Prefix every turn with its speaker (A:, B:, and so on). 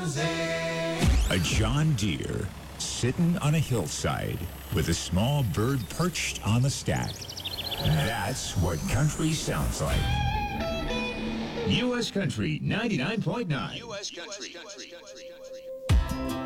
A: A John Deere sitting on a hillside with a small bird perched on the stack. That's what country sounds like. U.S. Country 99.9. U.S. Country.